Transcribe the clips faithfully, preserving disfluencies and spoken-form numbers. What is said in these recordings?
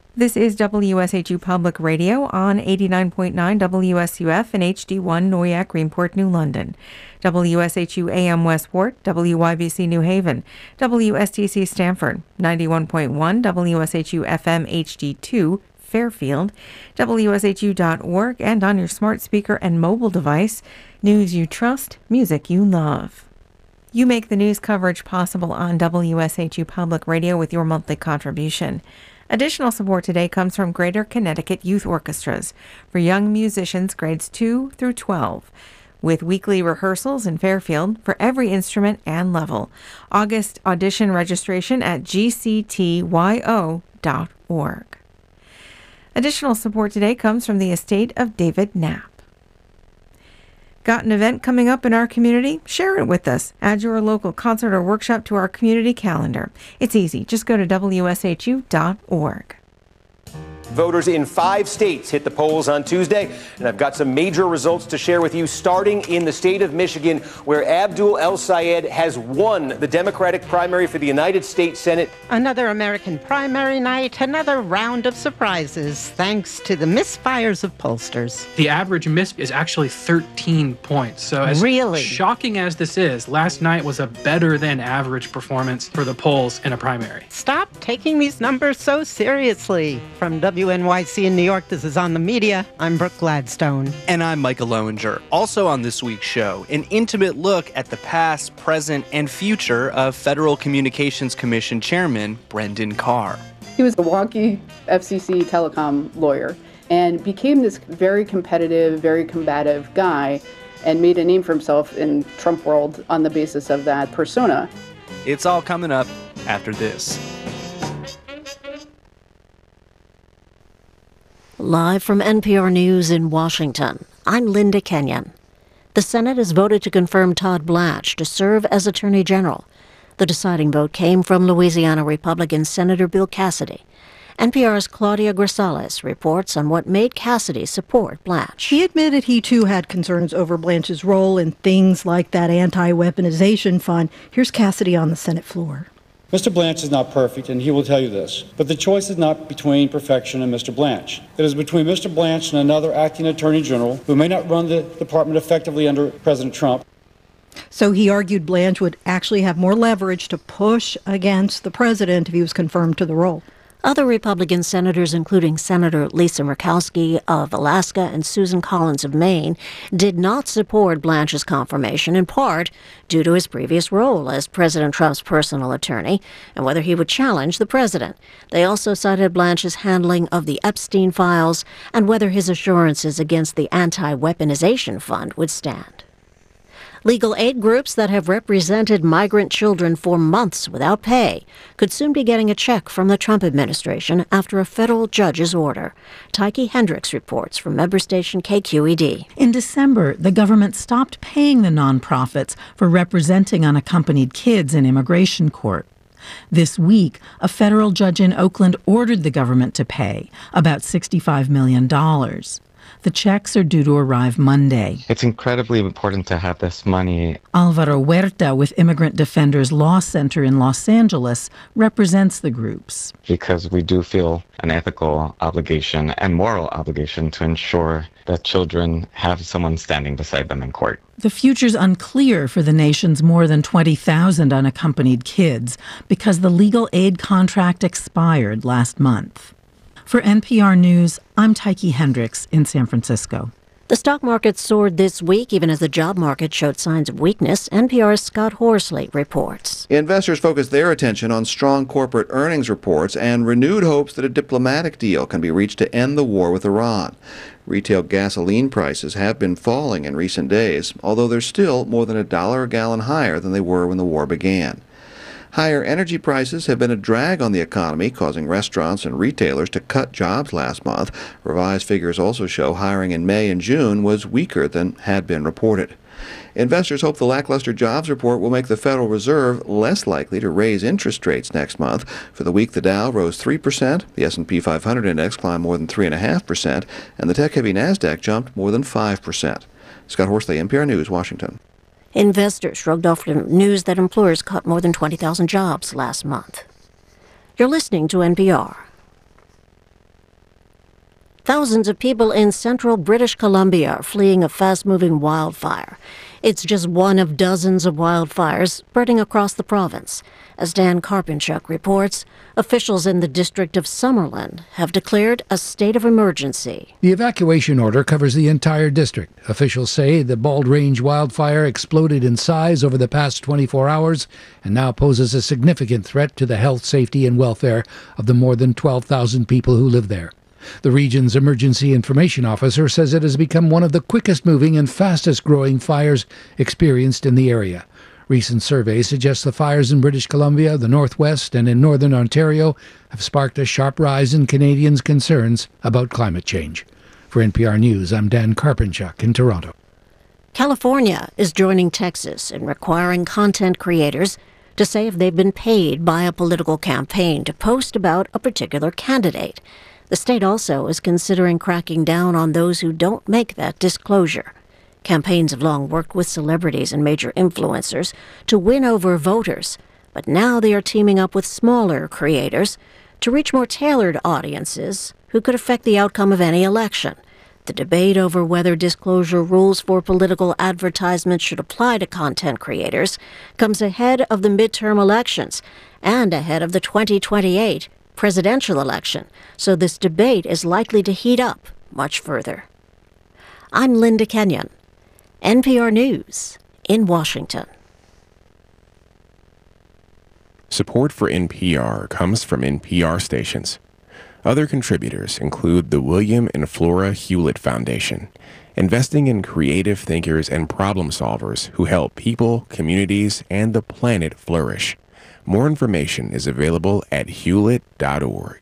This is W S H U Public Radio on eighty-nine point nine W S U F and H D one Noyak, Greenport, New London. W S H U A M Westport, W Y B C New Haven, W S T C Stamford, ninety-one point one W S H U F M H D two Fairfield, W S H U dot org, and on your smart speaker and mobile device. News you trust, music you love. You make the news coverage possible on W S H U Public Radio with your monthly contribution. Additional support today comes from Greater Connecticut Youth Orchestras for young musicians grades two through twelve, with weekly rehearsals in Fairfield for every instrument and level. August audition registration at G C T Y O dot org. Additional support today comes from the estate of David Knapp. Got an event coming up in our community? Share it with us. Add your local concert or workshop to our community calendar. It's easy. Just go to W S H U dot org. Voters in five states hit the polls on Tuesday, and I've got some major results to share with you, starting in the state of Michigan, where Abdul El-Sayed has won the Democratic primary for the United States Senate. Another American primary night, another round of surprises, thanks to the misfires of pollsters. The average miss is actually thirteen points. So as really shocking as this is, last night was a better than average performance for the polls in a primary. Stop taking these numbers so seriously. From W W N Y C in New York, this is On the Media. I'm Brooke Gladstone. And I'm Micah Lowinger. Also on this week's show, an intimate look at the past, present, and future of Federal Communications Commission Chairman Brendan Carr. He was a wonky F C C telecom lawyer and became this very competitive, very combative guy and made a name for himself in Trump world on the basis of that persona. It's all coming up after this. Live from N P R News in Washington, I'm Linda Kenyon. The Senate has voted to confirm Todd Blanche to serve as Attorney General. The deciding vote came from Louisiana Republican Senator Bill Cassidy. N P R's Claudia Grisales reports on what made Cassidy support Blanche. He admitted he too had concerns over Blanche's role in things like that anti-weaponization fund. Here's Cassidy on the Senate floor. Mister Blanche is not perfect, and he will tell you this. But the choice is not between perfection and Mister Blanche. It is between Mister Blanche and another acting attorney general who may not run the department effectively under President Trump. So he argued Blanche would actually have more leverage to push against the president if he was confirmed to the role. Other Republican senators, including Senator Lisa Murkowski of Alaska and Susan Collins of Maine, did not support Blanche's confirmation, in part due to his previous role as President Trump's personal attorney and whether he would challenge the president. They also cited Blanche's handling of the Epstein files and whether his assurances against the anti-weaponization fund would stand. Legal aid groups that have represented migrant children for months without pay could soon be getting a check from the Trump administration after a federal judge's order. Tyke Hendricks reports from member station K Q E D. In December, the government stopped paying the nonprofits for representing unaccompanied kids in immigration court. This week, a federal judge in Oakland ordered the government to pay about sixty-five million dollars. The checks are due to arrive Monday. It's incredibly important to have this money. Alvaro Huerta with Immigrant Defenders Law Center in Los Angeles represents the groups. Because we do feel an ethical obligation and moral obligation to ensure that children have someone standing beside them in court. The future's unclear for the nation's more than twenty thousand unaccompanied kids because the legal aid contract expired last month. For N P R News, I'm Tyke Hendricks in San Francisco. The stock market soared this week, even as the job market showed signs of weakness. N P R's Scott Horsley reports. Investors focused their attention on strong corporate earnings reports and renewed hopes that a diplomatic deal can be reached to end the war with Iran. Retail gasoline prices have been falling in recent days, although they're still more than a dollar a gallon higher than they were when the war began. Higher energy prices have been a drag on the economy, causing restaurants and retailers to cut jobs last month. Revised figures also show hiring in May and June was weaker than had been reported. Investors hope the lackluster jobs report will make the Federal Reserve less likely to raise interest rates next month. For the week, the Dow rose three percent, the S and P five hundred index climbed more than three point five percent, and the tech-heavy NASDAQ jumped more than five percent. Scott Horsley, N P R News, Washington. Investors shrugged off the news that employers cut more than twenty thousand jobs last month. You're listening to N P R. Thousands of people in central British Columbia are fleeing a fast-moving wildfire. It's just one of dozens of wildfires spreading across the province. As Dan Karpinchuk reports, officials in the district of Summerlin have declared a state of emergency. The evacuation order covers the entire district. Officials say the Bald Range wildfire exploded in size over the past twenty-four hours and now poses a significant threat to the health, safety, and welfare of the more than twelve thousand people who live there. The region's emergency information officer says it has become one of the quickest-moving and fastest-growing fires experienced in the area. Recent surveys suggest the fires in British Columbia, the Northwest, and in northern Ontario have sparked a sharp rise in Canadians' concerns about climate change. For N P R News, I'm Dan Karpinchuk in Toronto. California is joining Texas in requiring content creators to say if they've been paid by a political campaign to post about a particular candidate. The state also is considering cracking down on those who don't make that disclosure. Campaigns have long worked with celebrities and major influencers to win over voters, but now they are teaming up with smaller creators to reach more tailored audiences who could affect the outcome of any election. The debate over whether disclosure rules for political advertisements should apply to content creators comes ahead of the midterm elections and ahead of the twenty twenty-eight presidential election, so this debate is likely to heat up much further. I'm Linda Kenyon, N P R News in Washington. Support for N P R comes from N P R stations. Other contributors include the William and Flora Hewlett Foundation, investing in creative thinkers and problem solvers who help people, communities, and the planet flourish. More information is available at hewlett dot org.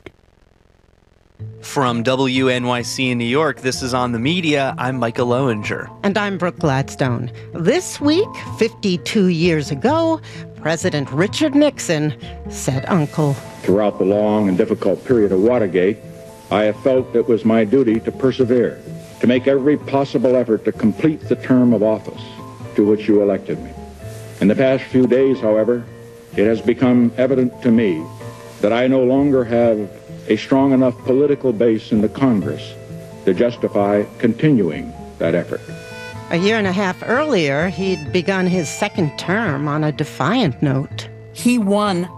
From W N Y C in New York, this is On the Media. I'm Micah Loewinger. And I'm Brooke Gladstone. This week, fifty-two years ago, President Richard Nixon said uncle. Throughout the long and difficult period of Watergate, I have felt it was my duty to persevere, to make every possible effort to complete the term of office to which you elected me. In the past few days, however, it has become evident to me that I no longer have a strong enough political base in the Congress to justify continuing that effort. A year and a half earlier, he'd begun his second term on a defiant note. He won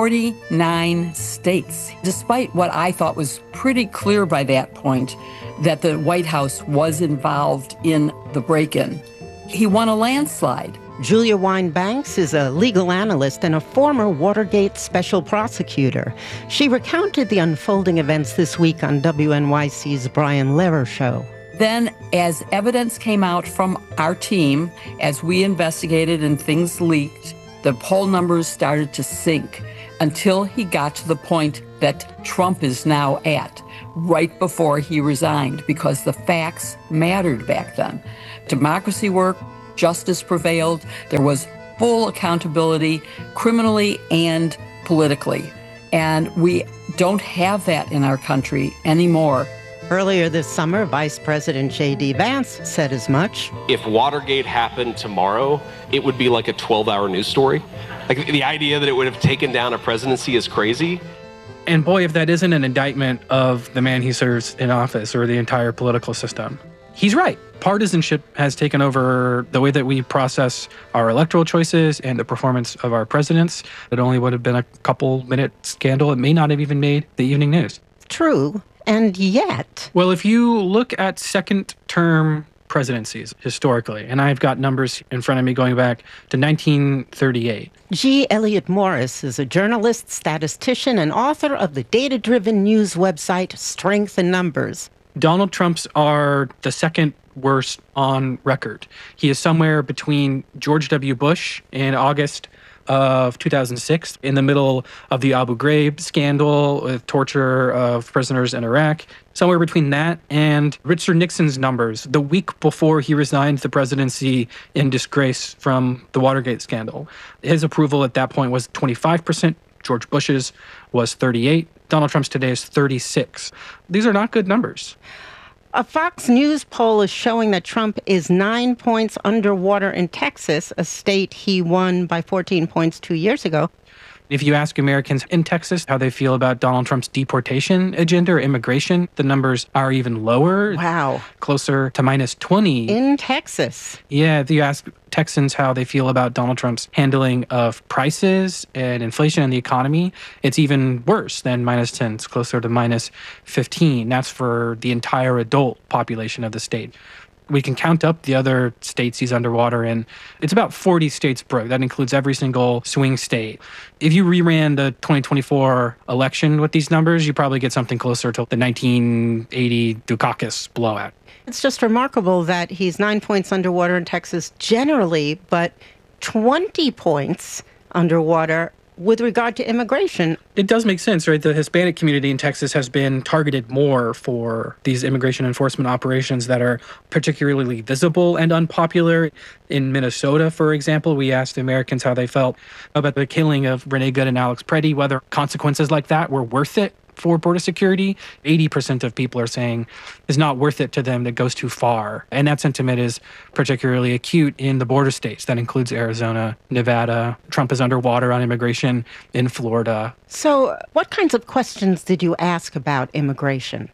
forty-nine states, despite what I thought was pretty clear by that point, that the White House was involved in the break-in. He won a landslide. Julia Wine-Banks is a legal analyst and a former Watergate special prosecutor. She recounted the unfolding events this week on W N Y C's Brian Lehrer Show. Then, as evidence came out from our team, as we investigated and things leaked, the poll numbers started to sink until he got to the point that Trump is now at, right before he resigned, because the facts mattered back then. Democracy worked. Justice prevailed. There was full accountability, criminally and politically. And we don't have that in our country anymore. Earlier this summer, Vice President J D Vance said as much. If Watergate happened tomorrow, it would be like a twelve-hour news story. Like, the idea that it would have taken down a presidency is crazy. And boy, if that isn't an indictment of the man he serves in office or the entire political system. He's right. Partisanship has taken over the way that we process our electoral choices and the performance of our presidents. It only would have been a couple minute scandal. It may not have even made the evening news. True. And yet. Well, if you look at second term presidencies historically, and I've got numbers in front of me going back to nineteen thirty-eight. G. Elliott Morris is a journalist, statistician, and author of the data-driven news website Strength in Numbers. Donald Trump's are the second worst on record. He is somewhere between George W. Bush in August of two thousand six, in the middle of the Abu Ghraib scandal with torture of prisoners in Iraq, somewhere between that and Richard Nixon's numbers the week before he resigned the presidency in disgrace from the Watergate scandal. His approval at that point was twenty-five percent. George Bush's was thirty-eight. Donald Trump's today is thirty-six. These are not good numbers. A Fox News poll is showing that Trump is nine points underwater in Texas, a state he won by fourteen points two years ago. If you ask Americans in Texas how they feel about Donald Trump's deportation agenda or immigration, the numbers are even lower. Wow. Closer to minus twenty. In Texas. Yeah, if you ask Texans how they feel about Donald Trump's handling of prices and inflation and the economy, it's even worse than minus ten. It's closer to minus fifteen. That's for the entire adult population of the state. We can count up the other states he's underwater in. It's about forty states broke. That includes every single swing state. If you reran the twenty twenty-four election with these numbers, you probably get something closer to the nineteen eighty Dukakis blowout. It's just remarkable that he's nine points underwater in Texas generally, but twenty points underwater with regard to immigration. It does make sense, right? The Hispanic community in Texas has been targeted more for these immigration enforcement operations that are particularly visible and unpopular. In Minnesota, for example, we asked Americans how they felt about the killing of Renee Good and Alex Preddy, whether consequences like that were worth it for border security. eighty percent of people are saying it's not worth it to them, that goes too far. And that sentiment is particularly acute in the border states. That includes Arizona, Nevada. Trump is underwater on immigration in Florida. So what kinds of questions did you ask about immigration?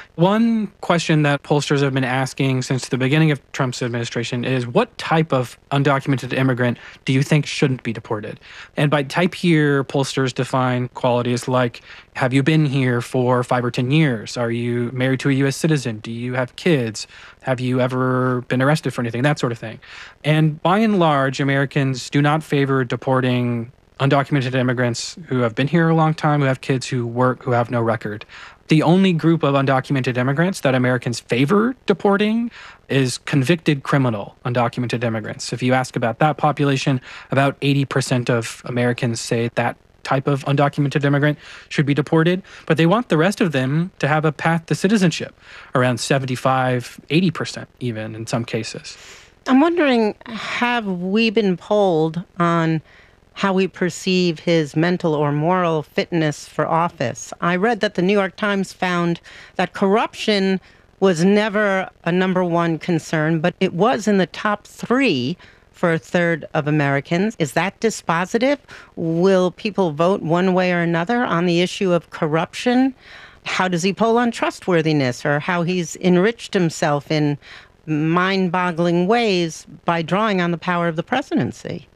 One question that pollsters have been asking since the beginning of Trump's administration is, what type of undocumented immigrant do you think shouldn't be deported? And by type here, pollsters define qualities like, have you been here for five or ten years? Are you married to a U S citizen? Do you have kids? Have you ever been arrested for anything? That sort of thing. And by and large, Americans do not favor deporting undocumented immigrants who have been here a long time, who have kids, who work, who have no record. The only group of undocumented immigrants that Americans favor deporting is convicted criminal undocumented immigrants. If you ask about that population, about eighty percent of Americans say that type of undocumented immigrant should be deported, but they want the rest of them to have a path to citizenship, around seventy-five, eighty percent even in some cases. I'm wondering, have we been polled on how we perceive his mental or moral fitness for office? I read that the New York Times found that corruption was never a number one concern, but it was in the top three for a third of Americans. Is that dispositive? Will people vote one way or another on the issue of corruption? How does he poll on trustworthiness, or how he's enriched himself in mind-boggling ways by drawing on the power of the presidency?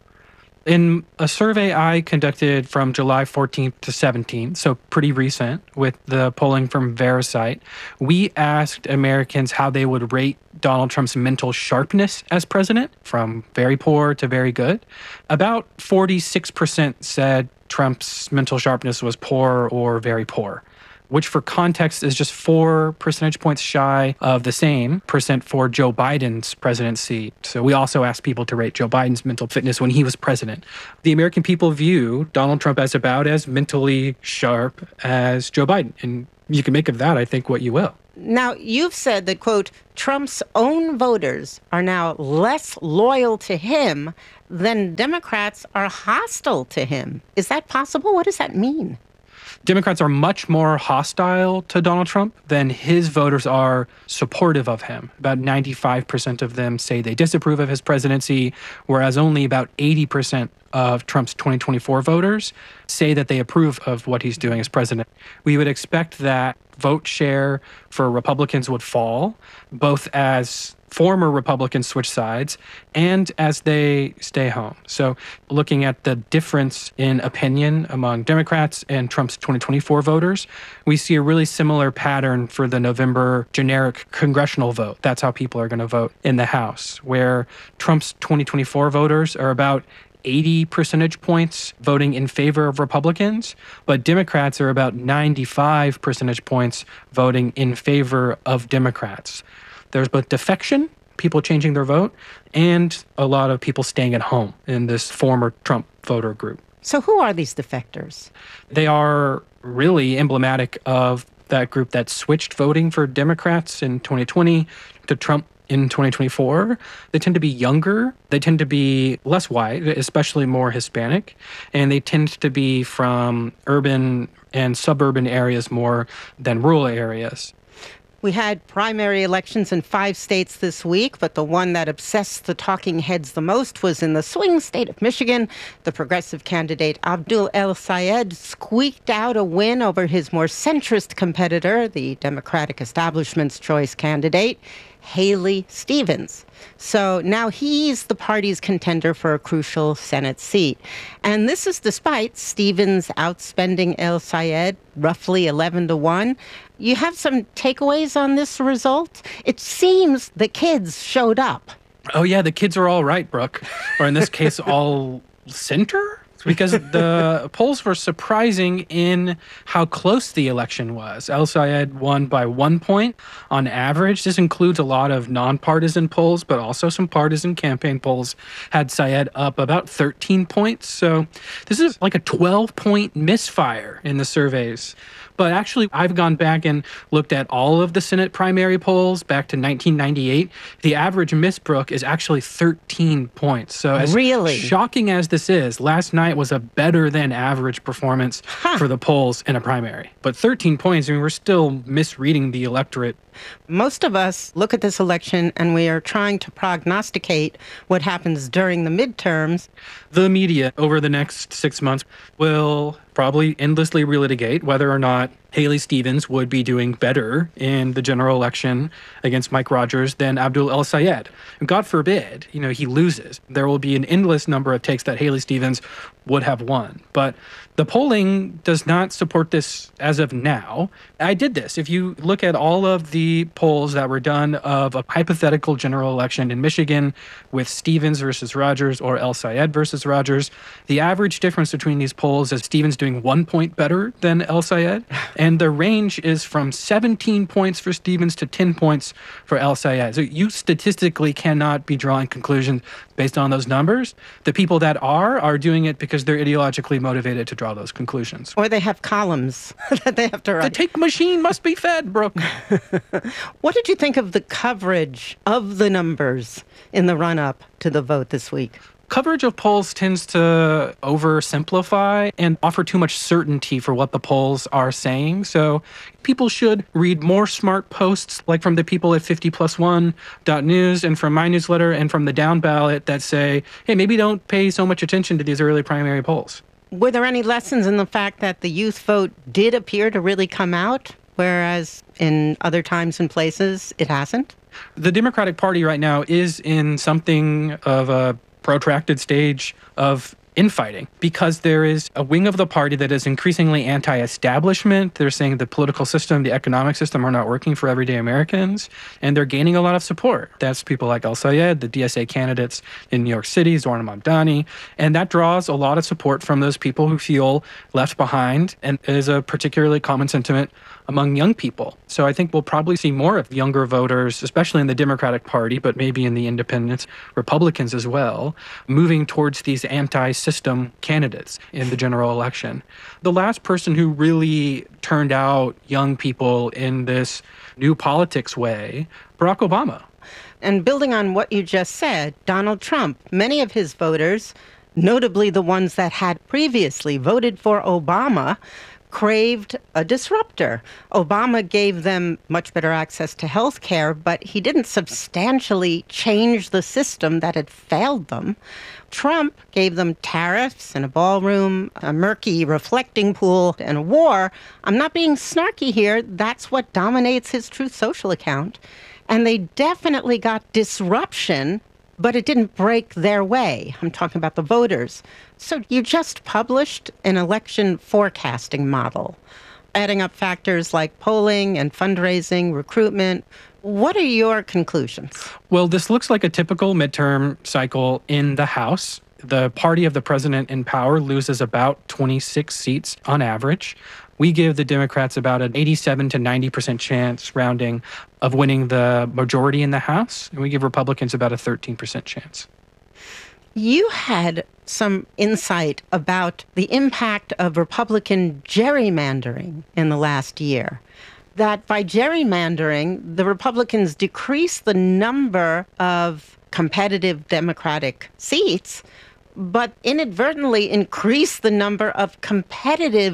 In a survey I conducted from July fourteenth to seventeenth, so pretty recent, with the polling from Verisight, we asked Americans how they would rate Donald Trump's mental sharpness as president, from very poor to very good. About forty-six percent said Trump's mental sharpness was poor or very poor, which for context is just four percentage points shy of the same percent for Joe Biden's presidency. So we also asked people to rate Joe Biden's mental fitness when he was president. The American people view Donald Trump as about as mentally sharp as Joe Biden. And you can make of that, I think, what you will. Now, you've said that, quote, Trump's own voters are now less loyal to him than Democrats are hostile to him. Is that possible? What does that mean? Democrats are much more hostile to Donald Trump than his voters are supportive of him. About ninety-five percent of them say they disapprove of his presidency, whereas only about eighty percent of Trump's twenty twenty-four voters say that they approve of what he's doing as president. We would expect that vote share for Republicans would fall, both as former Republicans switch sides and as they stay home. So looking at the difference in opinion among Democrats and Trump's twenty twenty-four voters, we see a really similar pattern for the November generic congressional vote. That's how people are going to vote in the House, where Trump's twenty twenty-four voters are about eighty percentage points voting in favor of Republicans, but Democrats are about ninety-five percentage points voting in favor of Democrats. There's both defection, people changing their vote, and a lot of people staying at home in this former Trump voter group. So who are these defectors? They are really emblematic of that group that switched voting for Democrats in twenty twenty to Trump in twenty twenty-four. They tend to be younger. They tend to be less white, especially more Hispanic. And they tend to be from urban and suburban areas more than rural areas. We had primary elections in five states this week, but the one that obsessed the talking heads the most was in the swing state of Michigan. The progressive candidate Abdul El-Sayed squeaked out a win over his more centrist competitor, the Democratic establishment's choice candidate, Haley Stevens. So now he's the party's contender for a crucial Senate seat. And this is despite Stevens outspending El-Sayed roughly eleven to one. You have some takeaways on this result? It seems the kids showed up. Oh, yeah, the kids are all right, Brooke. Or in this case, all center? Because the polls were surprising in how close the election was. El-Sayed won by one point on average. This includes a lot of nonpartisan polls, but also some partisan campaign polls had Sayed up about thirteen points. So this is like a twelve-point misfire in the surveys. But actually, I've gone back and looked at all of the Senate primary polls back to nineteen ninety-eight. The average miss, Brooke, is actually thirteen points. So as really shocking as this is, last night was a better than average performance huh. for the polls in a primary. But thirteen points, I mean, we're still misreading the electorate. Most of us look at this election and we are trying to prognosticate what happens during the midterms. The media over the next six months will probably endlessly relitigate whether or not Haley Stevens would be doing better in the general election against Mike Rogers than Abdul El-Sayed. And God forbid, you know, he loses. There will be an endless number of takes that Haley Stevens would have won. But the polling does not support this as of now. I did this. If you look at all of the polls that were done of a hypothetical general election in Michigan with Stevens versus Rogers or El-Sayed versus Rogers, the average difference between these polls is Stevens doing one point better than El-Sayed. And the range is from seventeen points for Stevens to ten points for El-Sayed. So you statistically cannot be drawing conclusions based on those numbers. The people that are, are doing it because they're ideologically motivated to draw those conclusions. Or they have columns that they have to write. The take machine must be fed, Brooke. What did you think of the coverage of the numbers in the run-up to the vote this week? Coverage of polls tends to oversimplify and offer too much certainty for what the polls are saying. So people should read more smart posts like from the people at fifty plus one dot news and from my newsletter and from the Down Ballot that say, hey, maybe don't pay so much attention to these early primary polls. Were there any lessons in the fact that the youth vote did appear to really come out, whereas in other times and places it hasn't? The Democratic Party right now is in something of a protracted stage of infighting because there is a wing of the party that is increasingly anti-establishment. They're saying the political system, the economic system are not working for everyday Americans, and they're gaining a lot of support. That's people like El-Sayed, the D S A candidates in New York City, Zohran Mamdani, and that draws a lot of support from those people who feel left behind and is a particularly common sentiment among young people. So I think we'll probably see more of younger voters, especially in the Democratic Party, but maybe in the independents, Republicans as well, moving towards these anti-system candidates in the general election. The last person who really turned out young people in this new politics way, Barack Obama. And building on what you just said, Donald Trump, many of his voters, notably the ones that had previously voted for Obama, craved a disruptor. Obama gave them much better access to health care, but he didn't substantially change the system that had failed them. Trump gave them tariffs and a ballroom, a murky reflecting pool, and a war. I'm not being snarky here. That's what dominates his Truth Social account. And they definitely got disruption, but it didn't break their way. I'm talking about the voters. So you just published an election forecasting model, adding up factors like polling and fundraising, recruitment. What are your conclusions? Well, this looks like a typical midterm cycle in the House. The party of the president in power loses about twenty-six seats on average. We give the Democrats about an eighty-seven to ninety percent chance, rounding, of winning the majority in the House, and we give Republicans about a thirteen percent chance. You had some insight about the impact of Republican gerrymandering in the last year. That by gerrymandering, the Republicans decreased the number of competitive Democratic seats, but inadvertently increased the number of competitive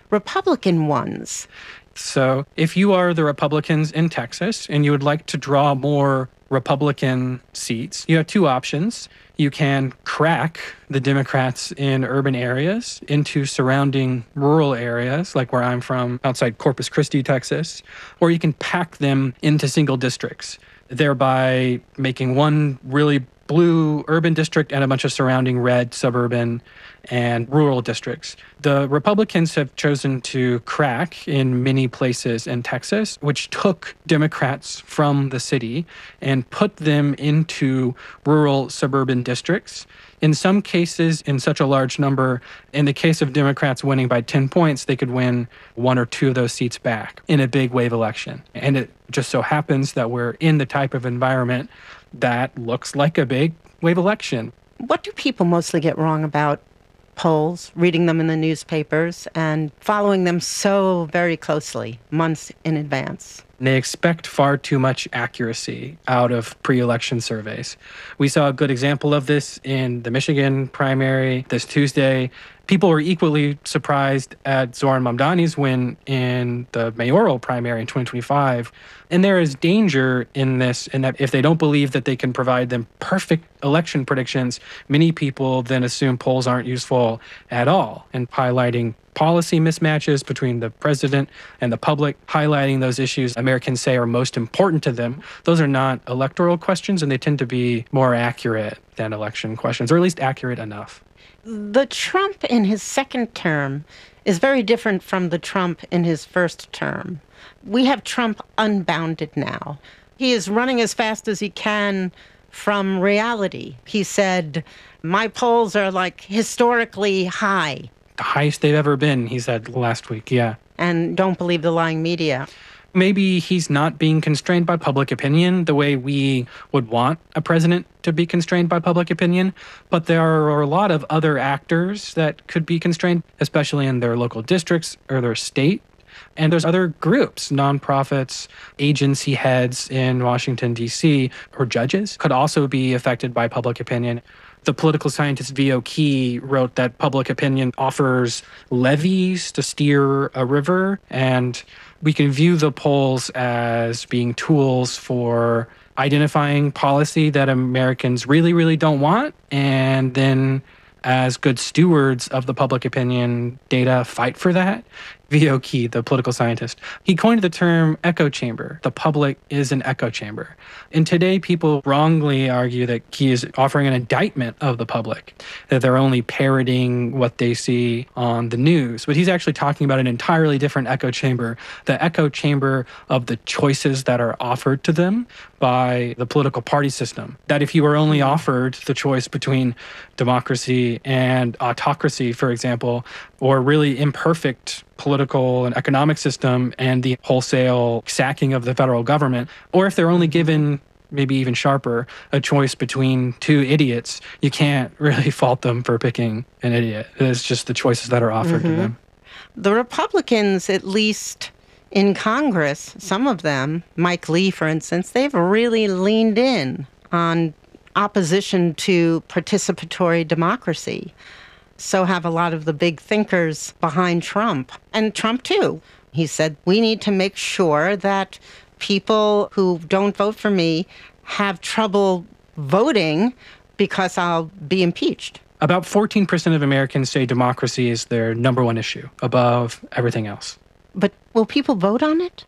Republican ones. So if you are the Republicans in Texas and you would like to draw more Republican seats, you have two options. You can crack the Democrats in urban areas into surrounding rural areas, like where I'm from, outside Corpus Christi, Texas, or you can pack them into single districts, thereby making one really blue urban district and a bunch of surrounding red suburban and rural districts. The Republicans have chosen to crack in many places in Texas, which took Democrats from the city and put them into rural suburban districts. In some cases, in such a large number, in the case of Democrats winning by ten points, they could win one or two of those seats back in a big wave election. And it just so happens that we're in the type of environment that looks like a big wave election. What do people mostly get wrong about polls, reading them in the newspapers, and following them so very closely, months in advance? They expect far too much accuracy out of pre-election surveys. We saw a good example of this in the Michigan primary this Tuesday. People were equally surprised at Zohran Mamdani's win in the mayoral primary in twenty twenty-five. And there is danger in this, in that if they don't believe that they can provide them perfect election predictions, many people then assume polls aren't useful at all, and highlighting policy mismatches between the president and the public, highlighting those issues Americans say are most important to them. Those are not electoral questions, and they tend to be more accurate than election questions, or at least accurate enough. The Trump in his second term is very different from the Trump in his first term. We have Trump unbounded now. He is running as fast as he can from reality. He said, my polls are like historically high. The highest they've ever been, he said last week, yeah. And don't believe the lying media. Maybe he's not being constrained by public opinion the way we would want a president to be constrained by public opinion, but there are a lot of other actors that could be constrained, especially in their local districts or their state. And there's other groups, nonprofits, agency heads in Washington, D C, or judges could also be affected by public opinion. The political scientist Vio Key wrote that public opinion offers levees to steer a river, and we can view the polls as being tools for identifying policy that Americans really, really don't want, and then as good stewards of the public opinion data, fight for that. Vio Key, the political scientist, he coined the term echo chamber. The public is an echo chamber. And today, people wrongly argue that Key is offering an indictment of the public, that they're only parroting what they see on the news. But he's actually talking about an entirely different echo chamber, the echo chamber of the choices that are offered to them by the political party system. That if you were only offered the choice between democracy and autocracy, for example, or really imperfect political and economic system and the wholesale sacking of the federal government, or if they're only given, maybe even sharper, a choice between two idiots, you can't really fault them for picking an idiot. It's just the choices that are offered Mm-hmm. to them. The Republicans, at least in Congress, some of them, Mike Lee, for instance, they've really leaned in on opposition to participatory democracy. So have a lot of the big thinkers behind Trump, and Trump too. He said, we need to make sure that people who don't vote for me have trouble voting because I'll be impeached. About fourteen percent of Americans say democracy is their number one issue above everything else. But will people vote on it?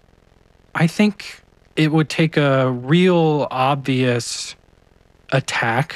I think it would take a real obvious attack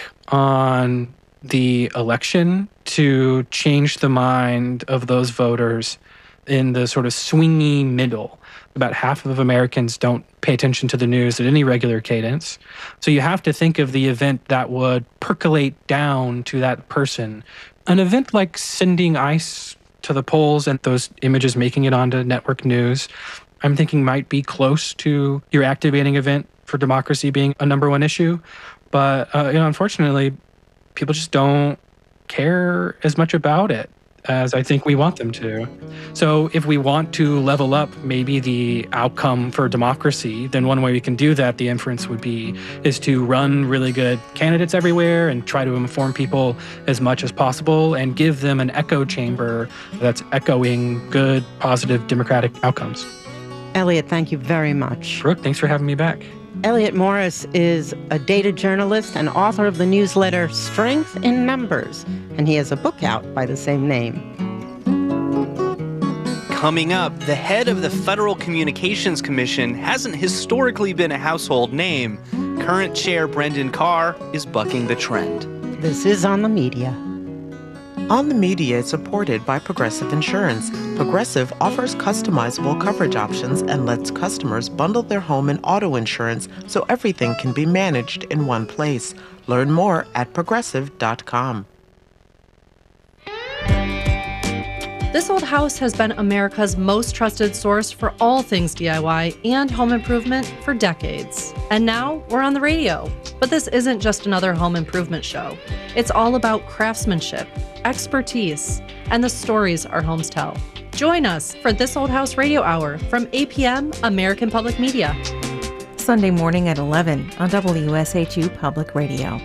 on the election to change the mind of those voters in the sort of swingy middle. About half of Americans don't pay attention to the news at any regular cadence. So you have to think of the event that would percolate down to that person. An event like sending ICE to the polls and those images making it onto network news, I'm thinking might be close to your activating event for democracy being a number one issue. But uh, you know, unfortunately, people just don't care as much about it. as I think we want them to. So if we want to level up maybe the outcome for democracy, then one way we can do that, the inference would be, is to run really good candidates everywhere and try to inform people as much as possible and give them an echo chamber that's echoing good, positive, democratic outcomes. Elliot, thank you very much. Brooke, thanks for having me back. Elliot Morris is a data journalist and author of the newsletter Strength in Numbers, and he has a book out by the same name. Coming up, the head of the Federal Communications Commission hasn't historically been a household name. Current chair Brendan Carr is bucking the trend. This is On the Media. On the Media is supported by Progressive Insurance. Progressive offers customizable coverage options and lets customers bundle their home and auto insurance so everything can be managed in one place. Learn more at progressive dot com. This Old House has been America's most trusted source for all things D I Y and home improvement for decades. And now we're on the radio. But this isn't just another home improvement show. It's all about craftsmanship, expertise, and the stories our homes tell. Join us for This Old House Radio Hour from eight p.m. American Public Media. Sunday morning at eleven on W S H U Public Radio.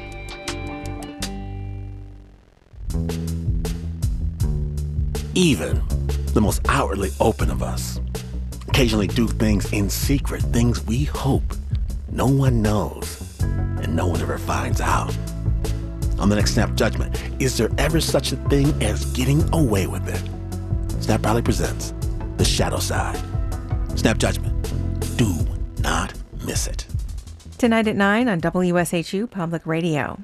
Even the most outwardly open of us occasionally do things in secret, things we hope no one knows and no one ever finds out. On the next Snap Judgment, is there ever such a thing as getting away with it? Snap proudly presents The Shadow Side. Snap Judgment. Do not miss it. Tonight at nine on W S H U Public Radio.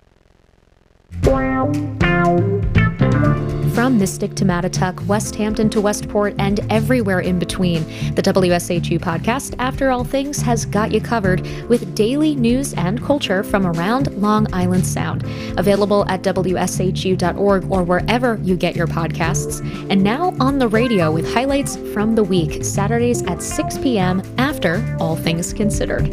From Mystic to Mattatuck, West Hampton to Westport, and everywhere in between, the W S H U podcast, After All Things, has got you covered with daily news and culture from around Long Island Sound. Available at W S H U dot org or wherever you get your podcasts. And now on the radio with highlights from the week, Saturdays at six p.m. After All Things Considered.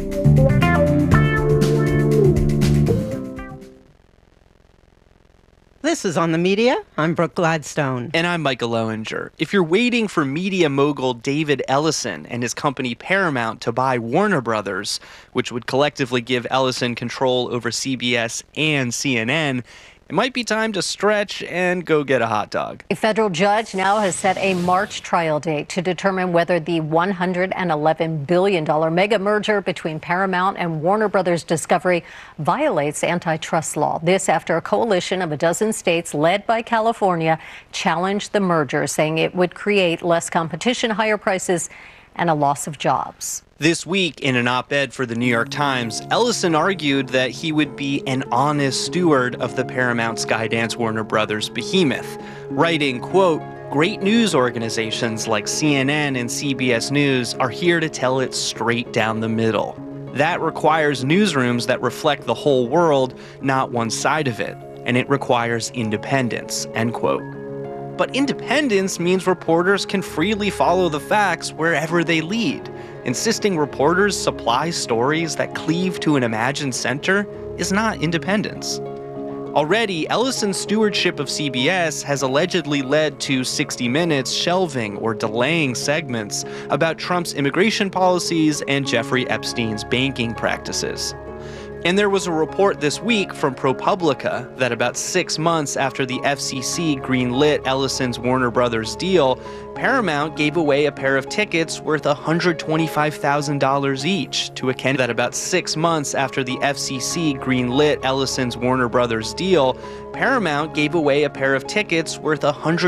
This is On the Media. I'm Brooke Gladstone. And I'm Michael Lowinger. If you're waiting for media mogul David Ellison and his company Paramount to buy Warner Brothers, which would collectively give Ellison control over C B S and C N N, it might be time to stretch and go get a hot dog. A federal judge now has set a March trial date to determine whether the one hundred eleven billion dollars mega merger between Paramount and Warner Brothers Discovery violates antitrust law. This after a coalition of a dozen states led by California challenged the merger, saying it would create less competition, higher prices, and a loss of jobs. This week, in an op-ed for the New York Times, Ellison argued that he would be an honest steward of the Paramount Skydance Warner Brothers behemoth, writing, quote, "Great news organizations like C N N and C B S News are here to tell it straight down the middle. That requires newsrooms that reflect the whole world, not one side of it, and it requires independence," end quote. But independence means reporters can freely follow the facts wherever they lead. Insisting reporters supply stories that cleave to an imagined center is not independence. Already, Ellison's stewardship of C B S has allegedly led to sixty minutes shelving or delaying segments about Trump's immigration policies and Jeffrey Epstein's banking practices. And there was a report this week from ProPublica that about six months after the F C C greenlit Ellison's Warner Brothers deal, Paramount gave away a pair of tickets worth one hundred twenty-five thousand dollars each to a candidate. That about six months after the F C C greenlit Ellison's Warner Brothers deal, Paramount gave away a pair of tickets worth one hundred